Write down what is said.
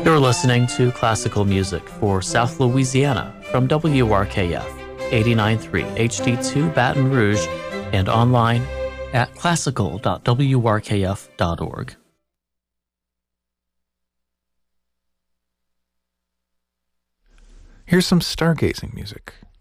You're listening to classical music for South Louisiana from WRKF 89.3 HD2 Baton Rouge and online at classical.wrkf.org. Here's some stargazing music.